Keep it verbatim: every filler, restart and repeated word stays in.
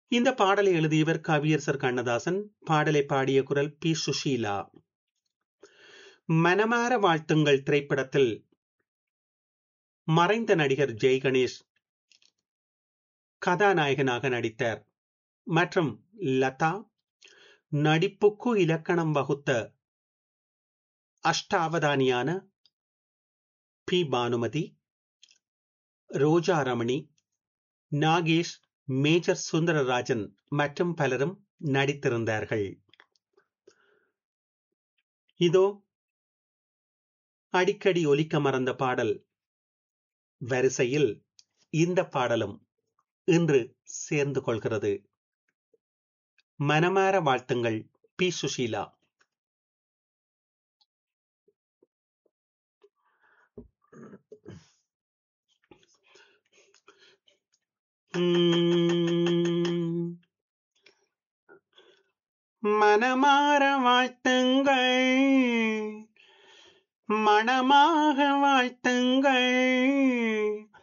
இந்த பாடலை எழுதியவர் கவியரசர் கண்ணதாசன். பாடலை பாடிய குரல் பி சுஷீலா. மனமார வாழ்த்துங்கள் திரைப்படத்தில் மறைந்த நடிகர் ஜெய் கணேஷ் கதாநாயகனாக நடித்தார். மற்றும் லதா, நடிப்புக்கு இலக்கணம் வகுத்த அஷ்டாவதானியான பி பானுமதி, ரோஜா ரமணி, நாகேஷ், மேஜர் சுந்தரராஜன் மற்றும் பலரும் நடித்திருந்தார்கள். இதோ அடிக்கடி ஒலிக்க மறந்த பாடல் வரிசையில் இந்த பாடலும் இன்று சேர்ந்து கொள்கிறது. மனமார வாழ்த்துங்கள் பி சுஷீலா. மனமார வாழ்த்துங்கள், மனமாக வாழ்த்துங்கள்,